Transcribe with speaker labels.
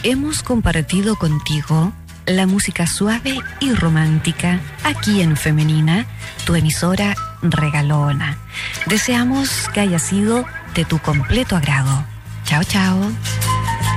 Speaker 1: hemos compartido contigo la música suave y romántica aquí en Femenina, tu emisora regalona. Deseamos que haya sido de tu completo agrado. Chao, chao.